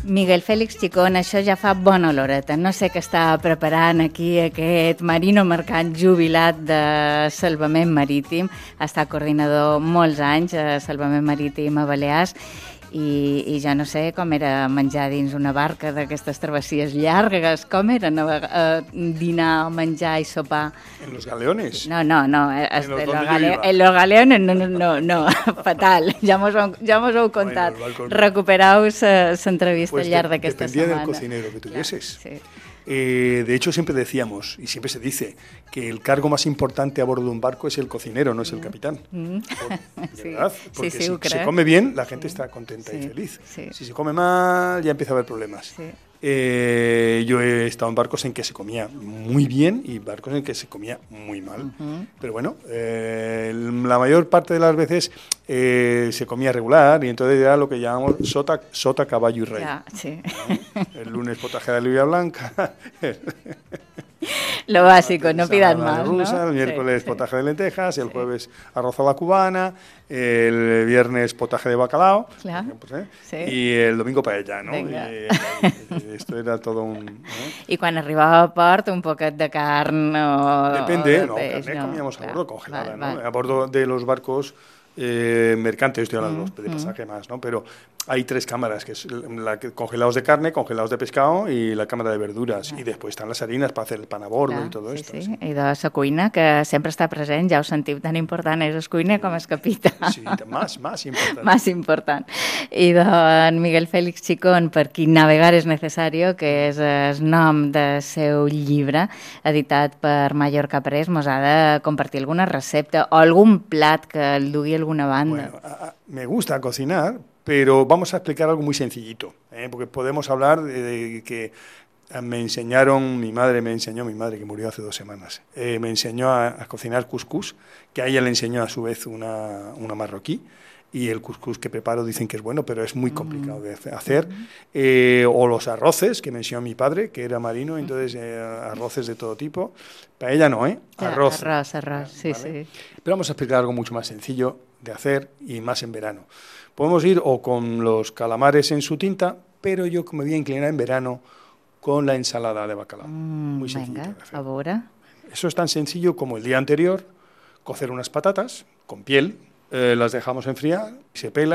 Miguel Fèlix Chicón, això ja fa bona oloreta. No sé què està preparant aquí aquest marino mercant jubilat de salvament marítim. Ha estat coordinador molts anys a salvament marítim a Balears i ja no sé com era menjar dins una barca d'aquestes travessies llargues. Com era dinar, menjar i sopar? En los galeones. No. En los galeones no, fatal. Ja mos heu contat. Recupereu l'entrevista al llarg d'aquesta setmana. Dependía del cocinero que tuvieses. Sí. De hecho, siempre decíamos, y siempre se dice, que el cargo más importante a bordo de un barco es el cocinero, no es el capitán. ¿Verdad? Porque si se come bien, la gente está contenta y feliz. Sí. Si se come mal, ya empieza a haber problemas. Sí. Yo he estado en barcos en que se comía muy bien y barcos en que se comía muy mal. Pero bueno, la mayor parte de las veces se comía regular y entonces era lo que llamamos sota, caballo y rey. Ya, sí. ¿No? El lunes potaje de alubia blanca. Lo básico, no pidan más, rusa, ¿no? El miércoles potaje de lentejas, el jueves arroz a la cubana, el viernes potaje de bacalao, claro. Y el domingo paella, ¿no? Esto era todo un... Y cuando arribaba a port, un poquet de carne o... Depende, de no, peix, carne comíamos a bordo congelada, vale. ¿no? A bordo de los barcos mercantes, estoy hablando de pasaje más, ¿no? Pero hay tres cámaras, que es la congelados de carne, congelados de pescado y la cámara de verduras. Y después están las harinas para hacer el pan a bordo y todo esto. Sí. I de la cuina, que sempre està present, ja ho sentiu, tan important és el cuiner com el capità. Sí, más important. Más important. I d'en Miguel Fèlix Chicón, per qui navegar és necessari, que és el nom del seu llibre, editat per Mallorca Press, mos ha de compartir alguna recepta o algun plat que el dugui a alguna banda. Bueno, me gusta cocinar, pero vamos a explicar algo muy sencillito, porque podemos hablar de que mi madre que murió hace 2 semanas, me enseñó a cocinar cuscús, que a ella le enseñó a su vez una marroquí, y el cuscús que preparo dicen que es bueno, pero es muy complicado de hacer, o los arroces, que me enseñó mi padre, que era marino, entonces arroces de todo tipo. Para ella no, Arroz, sí, ¿vale? sí. Pero vamos a explicar algo mucho más sencillo de hacer y más en verano. Podemos ir o con los calamares en su tinta, pero yo me voy a inclinar en verano con la ensalada de bacalao. Muy sencillo de hacer. A veure. Eso es tan sencillo como el día anterior, cocer unas patatas con piel, las dejamos enfriar, se pelan.